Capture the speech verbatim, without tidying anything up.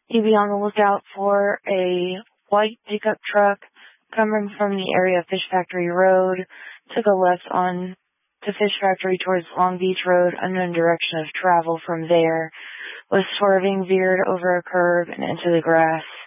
He'd be on the lookout for a white pickup truck coming from the area of Fish Factory Road, took a left on to Fish Factory towards Long Beach Road, unknown direction of travel from there, was swerving, veered over a curb and into the grass.